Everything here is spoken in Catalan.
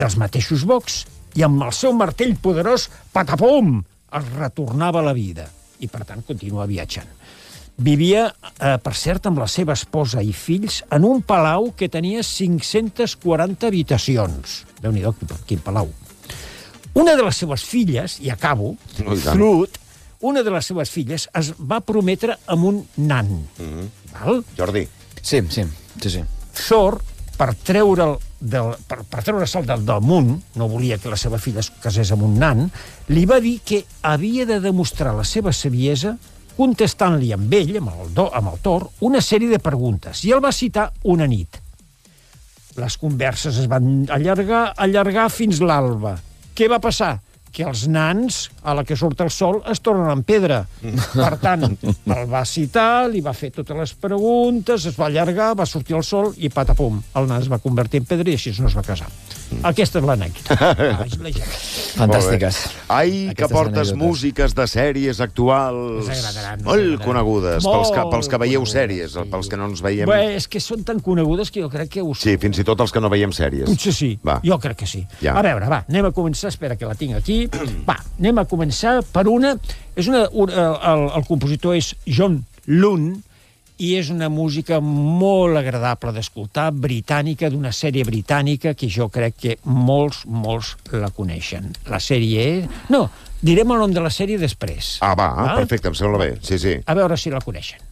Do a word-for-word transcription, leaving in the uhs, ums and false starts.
dels mateixos bocs, i amb el seu martell poderós, patapum, es retornava a la vida. I, per tant, continua viatjant. Vivia, eh, per cert, amb la seva esposa i fills en un palau que tenia cinc-centes quaranta habitacions. Déu-n'hi-do, quin palau. Una de les seves filles, i acabo, Ruth, una de les seves filles es va prometre amb un nan. Mm-hmm. Val? Jordi. Sí, sí, sí, sí. Thor, per treure'l del, per, per treure-se'l del damunt, no volia que la seva filla es casés amb un nan, li va dir que havia de demostrar la seva saviesa contestant-li amb ell, amb el, do, amb el Thor, una sèrie de preguntes, i el va citar una nit. Les converses es van allargar, allargar fins l'alba. Què va passar? Que els nans, a la que surt el sol, es tornen en pedra. Per tant, el va citar, li va fer totes les preguntes, es va allargar, va sortir el sol i patapum, el nan es va convertir en pedra i així no es va casar. Aquesta és l'anècdota. Fantàstiques. Ai, que portes músiques de sèries actuals molt conegudes, pels que, pels que veieu sèries, pels que no ens veiem... Bé, és que són tan conegudes que jo crec que us... Sí, fins i tot els que no veiem sèries. Potser sí, va. Jo crec que sí. Ja. A veure, va, anem a començar, espera que la tinc aquí. Va, anem a començar per una... És una, una el, el compositor és John Lund, i és una música molt agradable d'escoltar, britànica, d'una sèrie britànica que jo crec que molts, molts la coneixen. La sèrie és... No, direm el nom de la sèrie després. Ah, va, va? Perfecte, em sembla bé. Sí, sí. A veure si la coneixen.